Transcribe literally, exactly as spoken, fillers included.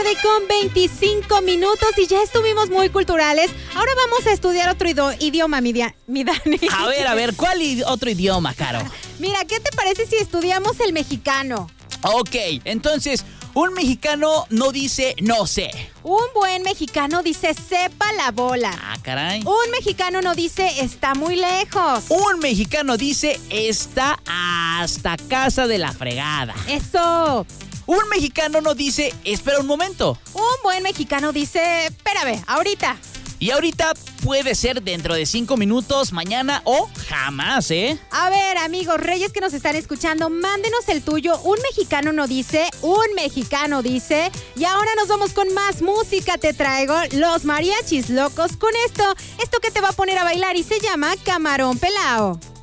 tarde con veinticinco minutos y ya estuvimos muy culturales. Ahora vamos a estudiar otro ido- idioma, mi, dia- mi Dani. A ver, a ver, ¿cuál i- otro idioma, Caro? Mira, ¿qué te parece si estudiamos el mexicano? Ok, entonces, un mexicano no dice no sé. Un buen mexicano dice sepa la bola. Ah, caray. Un mexicano no dice está muy lejos. Un mexicano dice está hasta casa de la fregada. Eso. Un mexicano no dice espera un momento. Un buen mexicano dice espérame, ahorita. Y ahorita puede ser dentro de cinco minutos, mañana o jamás, ¿eh? A ver, amigos reyes que nos están escuchando, mándenos el tuyo. Un mexicano no dice, un mexicano dice. Y ahora nos vamos con más música. Te traigo los mariachis locos con esto. Esto que te va a poner a bailar y se llama Camarón Pelao.